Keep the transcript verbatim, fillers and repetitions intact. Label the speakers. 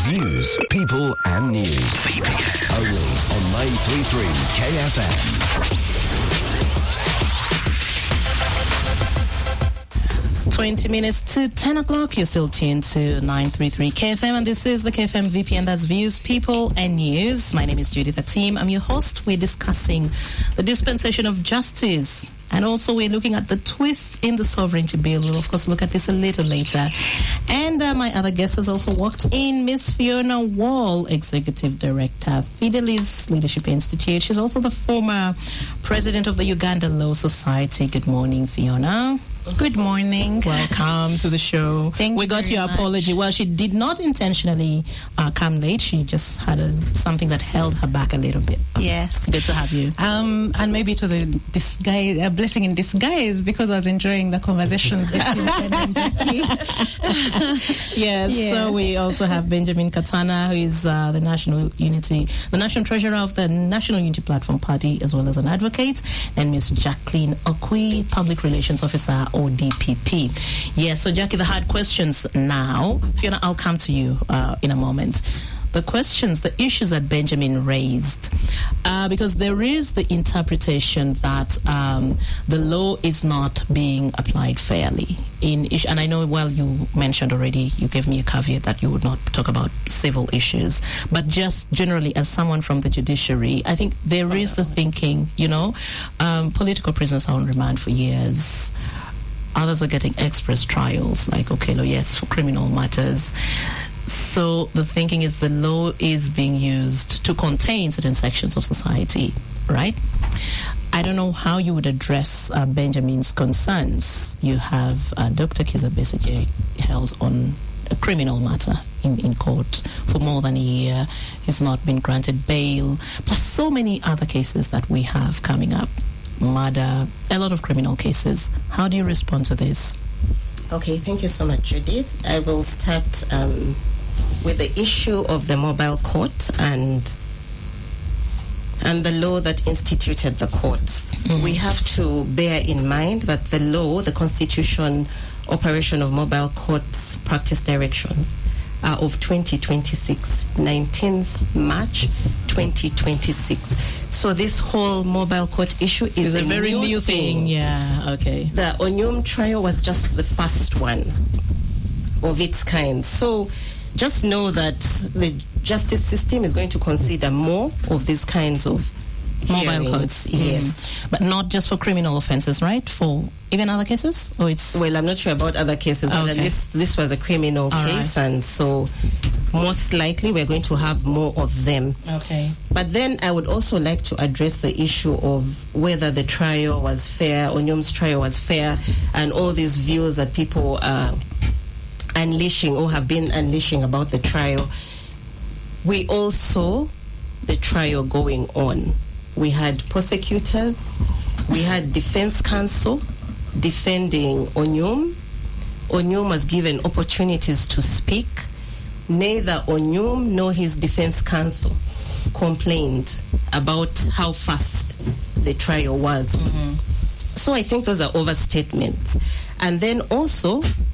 Speaker 1: Views, people and news. V P N. Only on nine thirty-three K F M.
Speaker 2: twenty minutes to ten o'clock. You're still tuned to nine thirty-three K F M, and this is the K F M V P N. That's Views, People and News. My name is Judith Atim. I'm your host. We're discussing the dispensation of justice, and also we're looking at the twists in the sovereignty bill. We'll, of course, look at this a little later. And uh, my other guest has also walked in, Miss Fiona Wall, Executive Director, Fidelis Leadership Institute. She's also the former president of the Uganda Law Society. Good morning, Fiona.
Speaker 3: Good morning.
Speaker 2: Welcome to the show.
Speaker 3: Thank
Speaker 2: we got
Speaker 3: you
Speaker 2: your
Speaker 3: very
Speaker 2: apology.
Speaker 3: much.
Speaker 2: Well, she did not intentionally uh, come late. She just had a, something that held her back a little bit.
Speaker 3: Yes.
Speaker 2: Good to have you.
Speaker 3: Um, and maybe it was a disguise, a blessing in disguise, because I was enjoying the conversations between Ben and Jackie.
Speaker 2: yes,
Speaker 3: Yes.
Speaker 2: So we also have Benjamin Katana, who is uh, the National Unity, the National Treasurer of the National Unity Platform Party, as well as an advocate, and Miss Jacqueline Okwi, Public Relations Officer, or D P P. Yes, so Jackie, the hard questions now. Fiona, I'll come to you uh, in a moment. The questions, the issues that Benjamin raised, uh, because there is the interpretation that um, the law is not being applied fairly. In issue, and I know, well, you mentioned already, you gave me a caveat that you would not talk about civil issues, but just generally as someone from the judiciary, I think there is the thinking, you know, um, political prisoners are on remand for years. Others are getting express trials, like Okelo, yes, for criminal matters. So the thinking is the law is being used to contain certain sections of society, right? I don't know how you would address uh, Benjamin's concerns. You have uh, Doctor Kizza Besigye held on a criminal matter in, in court for more than a year. He's not been granted bail, plus so many other cases that we have coming up. Murder, a lot of criminal cases. How do you respond to this?
Speaker 4: Okay, thank you so much, Judith. I will start um, with the issue of the mobile court and and the law that instituted the court. Mm-hmm. We have to bear in mind that the law, the Constitution, operation of mobile courts, practice directions are of twenty twenty-six, nineteenth March twenty twenty-six. So this whole mobile court issue is
Speaker 2: it's a, a very new, new thing. thing. Yeah, okay.
Speaker 4: The Onyum trial was just the first one of its kind. So just know that the justice system is going to consider more of these kinds of
Speaker 2: mobile
Speaker 4: hearings.
Speaker 2: courts.
Speaker 4: Yes.
Speaker 2: Mm. But not just for criminal offences, right? For even other cases? Or it's
Speaker 4: Well, I'm not sure about other cases, but
Speaker 2: okay.
Speaker 4: this, this was a criminal
Speaker 2: All
Speaker 4: case,
Speaker 2: right.
Speaker 4: and so most likely we're going to have more of them.
Speaker 2: Okay.
Speaker 4: But then I would also like to address the issue of whether the trial was fair, Onyum's trial was fair, and all these views that people are unleashing or have been unleashing about the trial. We all saw the trial going on. We had prosecutors, we had defense counsel defending Onyum. Onyum was given opportunities to speak. Neither Onyum nor his defense counsel complained about how fast the trial was. Mm-hmm. So I think those are overstatements. And then also,